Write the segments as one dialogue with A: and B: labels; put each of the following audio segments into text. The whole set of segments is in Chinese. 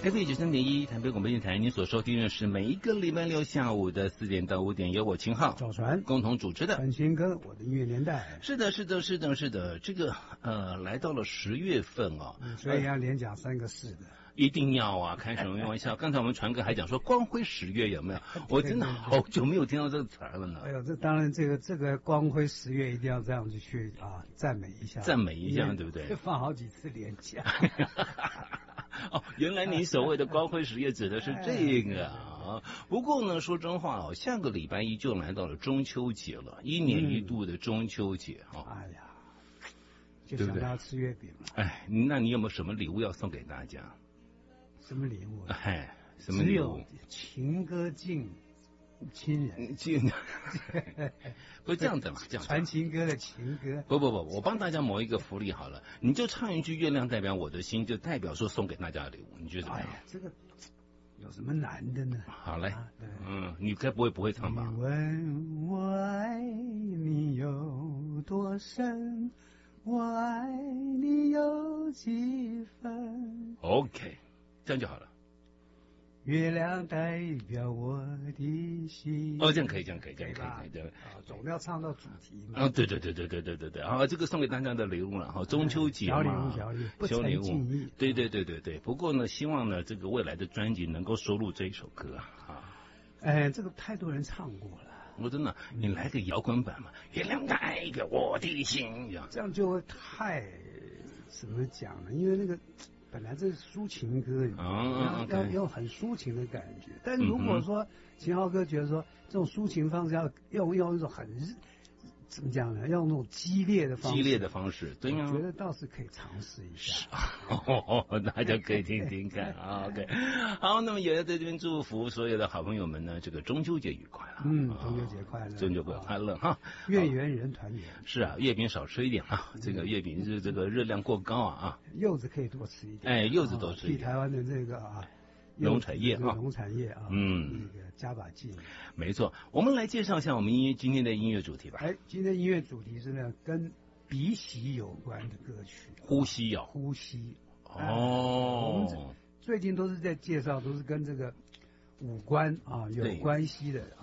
A: FM93.1台北广播电台，您所收听的是每一个礼拜六下午的4点到5点，由我秦昊、
B: 赵传
A: 共同主持的。
B: 传情歌，我的音乐年代。
A: 是的，是的，是的，是的。这个来到了10月份哦，
B: 所以要连讲3个是的。
A: 一定要啊！开什么玩笑？刚才我们传哥还讲说光辉10月有没有？我真的好久没有听到这个词儿了呢。
B: 哎呦，这当然，这个光辉10月一定要这样子去赞美一下，
A: 赞美一下，对不对？
B: 放好几次连假。
A: 哦，原来你所谓的光辉10月指的是这个啊。不过呢，说真话哦，下个礼拜一就来到了中秋节了，1年1度的中秋节哈。
B: 哎呀，就想到吃月饼了。
A: 哎，那你有没有什么礼物要送给大家？
B: 什么礼物？
A: 哎，什么礼物？
B: 只有情歌敬亲人，
A: 不是这样的嘛？这样
B: 传情歌的情歌。
A: 不，我帮大家谋一个福利好了，你就唱一句“月亮代表我的心”，就代表说送给大家的礼物，你觉得怎么样？
B: 哎呀，这个有什么难的呢？
A: 好嘞，你该不会唱吧？
B: 你问我爱你有多深，我爱你有几分
A: ？OK， 这样就好了。
B: 月亮代表我的心。
A: 哦，这样可以，这样可以，
B: 对。总要唱到主题嘛。
A: 对。啊，这个送给大家的礼物了哈，中秋节嘛，
B: 小礼物，
A: 小礼物。对。不过呢，希望呢，这个未来的专辑能够收录这一首歌啊。
B: 哎，这个太多人唱过了。
A: 我真的，你来个摇滚版嘛？月亮代表我的心，
B: 这样就会太怎么讲呢？因为那个。本来这是抒情歌，要用很抒情的感觉。但如果说秦昊哥觉得说这种抒情方式要用一种很怎么讲呢？要用那种激烈的方式，
A: 对呀，
B: 我觉得倒是可以尝试一下。
A: 大家可以听听看啊。OK， 好，那么也要在这边祝福所有的好朋友们呢，这个中秋节愉快了。
B: 中秋节快乐，
A: 中秋节快乐哈！
B: 月圆人团圆。
A: 是啊，月饼少吃一点啊，这个月饼是这个热量过高啊。
B: 柚子可以多吃一点。
A: 哎，柚子多吃一点。
B: 替台湾的这个
A: 农产业啊，
B: 那个加把劲。
A: 没错，我们来介绍一下我们今天的音乐主题吧。
B: 哎，今天音乐主题是呢跟鼻息有关的歌曲。
A: 呼吸哦，
B: 呼吸。
A: 我
B: 们最近都是在介绍，都是跟这个五官有关系的。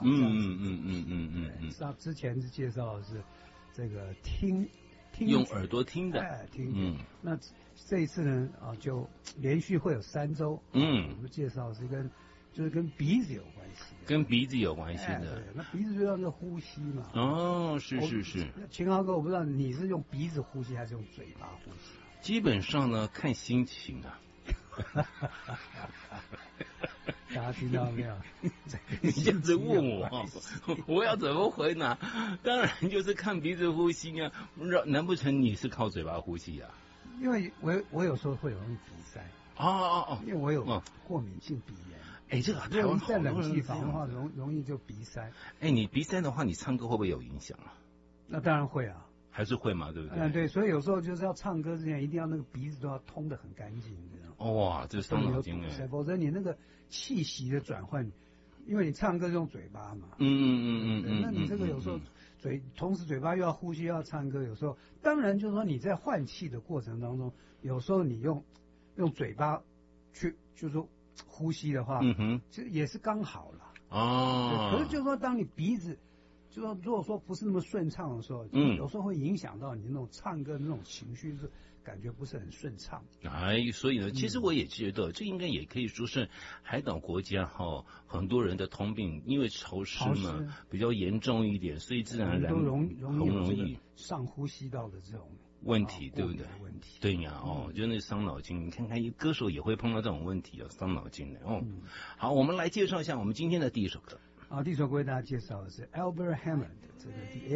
B: 之前是介绍的是这个听
A: 用耳朵听的。
B: 那这一次呢就连续会有3周。我们介绍是跟鼻子有关系的。
A: 跟鼻子有关系的。
B: 那鼻子就叫做呼吸嘛。
A: 是。
B: 秦昊哥，我不知道你是用鼻子呼吸还是用嘴巴呼吸？
A: 基本上呢，看心情啊。
B: 大家听到没有？
A: 你这样子问我，我要怎么回答？当然就是看鼻子呼吸啊，难不成你是靠嘴巴呼吸啊？
B: 因为我有时候会容易鼻塞。因为我有过敏性鼻炎。
A: 哎，这个台湾
B: 在冷气房的话，容易就鼻塞。
A: 哎，你鼻塞的话，你唱歌会不会有影响啊？
B: 那当然会啊。
A: 还是会嘛，对不对？
B: 对，所以有时候就是要唱歌之前，一定要那个鼻子都要通得很干净，你知道吗？
A: 哇，这伤脑筋哎！
B: 否则你那个气息的转换，因为你唱歌是用嘴巴嘛。那你这个有时候同时嘴巴又要呼吸又要唱歌，有时候当然就是说你在换气的过程当中，有时候你用嘴巴去就是说呼吸的话，其实也是刚好了。可是就是说当你鼻子就说如果说不是那么顺畅的时候，有时候会影响到你那种唱歌的那种情绪，是感觉不是很顺畅。
A: 所以呢，其实我也觉得这应该也可以说是海岛国家很多人的通病，因为潮湿嘛比较严重一点，所以自然而然很容易
B: 上呼吸道的这种
A: 问题，对不对？对呀，就那伤脑筋。你看看歌手也会碰到这种问题伤脑筋的好，我们来介绍一下我们今天的第一首歌。
B: 第一首歌为大家介绍的是 Albert Hammond 这个